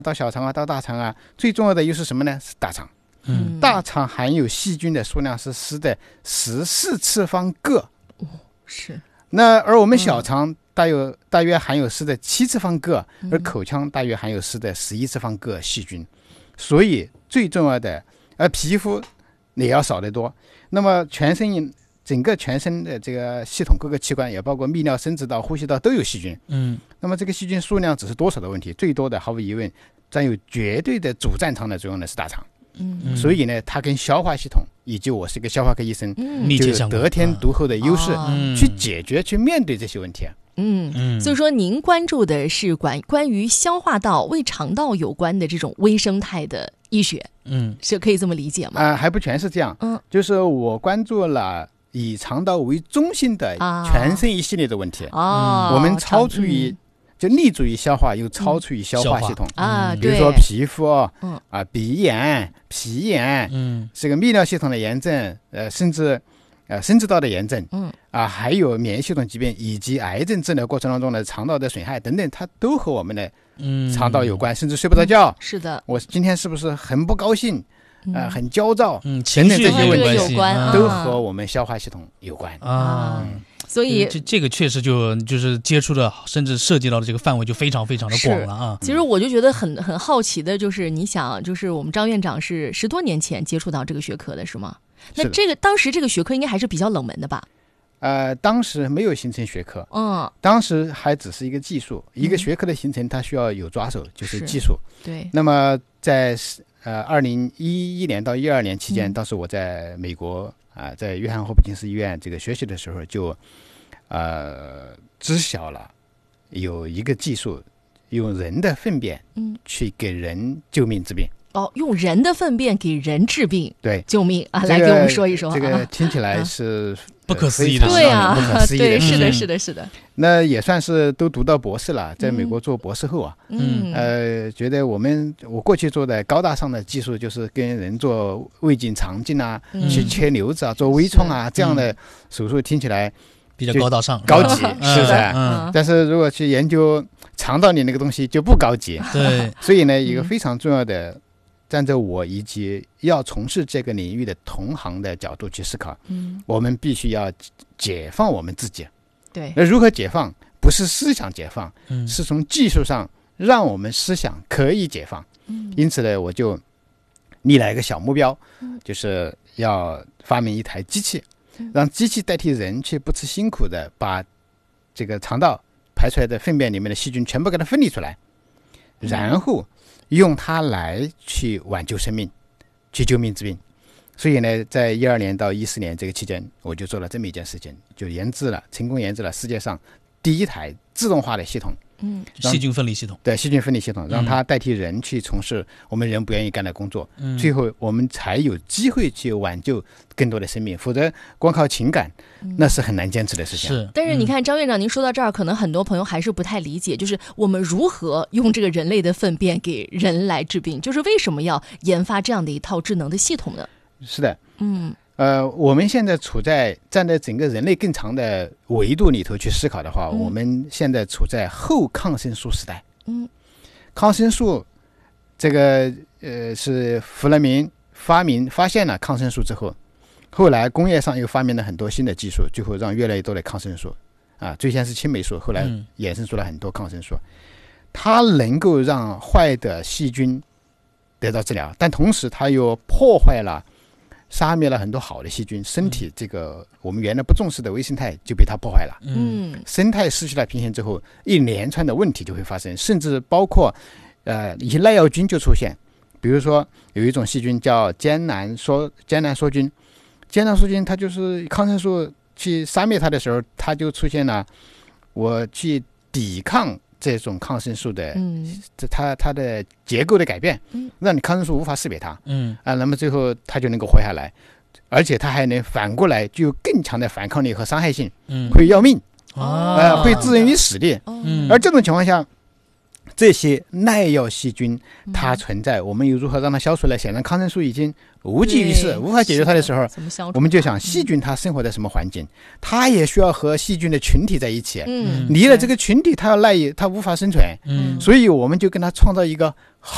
到小肠啊，到大肠啊，最重要的又是什么呢？是大肠。大肠含有细菌的数量是10的14次方个。 是。 那而我们小肠大约含有10的7次方个，而口腔大约含有10的11次方个细菌。所以最重要的，皮肤也要少得多。那么整个全身的这个系统，各个器官也包括泌尿、生殖道、呼吸道都有细菌。那么这个细菌数量只是多少的问题，最多的毫无疑问占有绝对的主战场的作用的是大肠。所以呢，它跟消化系统，以及我是一个消化科医生，就有得天独厚的优势，去解决、去面对这些问题。 所以说您关注的是关于消化道、胃肠道有关的这种微生态的医学，是可以这么理解吗？ 还不全是这样，就是我关注了以肠道为中心的全身一系列的问题。我们超出于就立足于消化，又超出于消化系统比如说皮肤鼻炎、皮炎，这个泌尿系统的炎症，甚至生殖道的炎症，还有免疫系统疾病以及癌症治疗过程当中的肠道的损害等等，它都和我们的肠道有关，甚至睡不着觉。 是的， 我今天是不是很不高兴？很焦躁， 情绪这些问题有关， 都和我们消化系统有关所以这个确实就是接触的，甚至涉及到的这个范围就非常非常的广了啊。 其实我就觉得很好奇的，就是你想，就是我们张院长是10多年前接触到这个学科的是吗？那当时这个学科应该还是比较冷门的吧？ 当时没有形成学科，当时还只是一个技术，一个学科的形成它需要有抓手，就是技术。 对。 那么在2011年到12年期间，当时我在美国在约翰霍普金斯医院这个学习的时候，就知晓了有一个技术，用人的粪便去给人救命治病。 用人的粪便给人治病， 对， 救命来给我们说一说。 这个听起来是不可思议的， 对啊， 不可思议的， 对，是的。 那也算是都读到博士了，在美国做博士后觉得我过去做的高大上的技术，就是跟人做胃镜、肠镜去切瘤子做微创这样的手术，听起来比较高大上、 高级，是不是？但是如果去研究肠道里那个东西，就不高级。 对， 所以呢，一个非常重要的。站在我以及要从事这个领域的同行的角度去思考，我们必须要解放我们自己。 对， 那如何解放？不是思想解放，是从技术上让我们思想可以解放。因此呢，我就立了一个小目标，就是要发明一台机器，让机器代替人去不辞辛苦的把这个肠道排出来的粪便里面的细菌全部给它分离出来，然后用它来去挽救生命，去救命治病。所以呢，在12年到14年这个期间，我就做了这么一件事情，就成功研制了世界上第一台自动化的系统， 细菌分离系统。 对，细菌分离系统，让它代替人去从事我们人不愿意干的工作，最后我们才有机会去挽救更多的生命，否则光靠情感那是很难坚持的事情。 是， 但是你看张院长，您说到这儿，可能很多朋友还是不太理解，就是我们如何用这个人类的粪便给人来治病，就是为什么要研发这样的一套智能的系统呢？ 是的，我们现在站在整个人类更长的维度里头去思考的话，我们现在处在后抗生素时代。抗生素这个是弗勒明发现了抗生素之后，后来工业上又发明了很多新的技术，最后让越来越多的抗生素最先是青霉素，后来衍生出了很多抗生素，它能够让坏的细菌得到治疗，但同时它又杀灭了很多好的细菌，身体这个我们原来不重视的微生态就被它破坏了。生态失去了平衡之后，一连串的问题就会发生，甚至包括一些耐药菌就出现。比如说有一种细菌叫艰难梭菌，它就是抗生素去杀灭它的时候，它就出现了我去抵抗这种抗生素的它的结构的改变，让你抗生素无法识别它，那么最后它就能够活下来，而且它还能反过来具有更强的反抗力和伤害性，会要命，会致人于死地。而这种情况下，这些耐药细菌它存在，我们又如何让它消除呢？显然抗生素已经无济于事，无法解决它的时候，我们就想细菌它生活在什么环境，它也需要和细菌的群体在一起，离了这个群体它无法生存，所以我们就跟它创造一个